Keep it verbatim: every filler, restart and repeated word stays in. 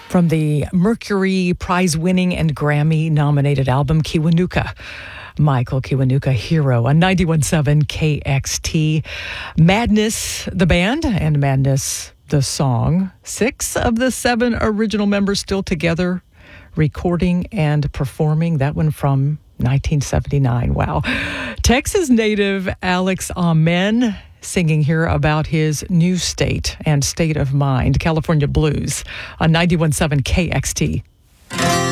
From the Mercury Prize-winning and Grammy-nominated album Kiwanuka. Michael Kiwanuka, Hero, on ninety-one point seven K X T. Madness, the band, and Madness, the song. Six of the seven original members still together, recording and performing. That one from nineteen seventy-nine. Wow. Texas native Alex Amen singing here about his new state and state of mind, California Blues, on ninety-one point seven K X T.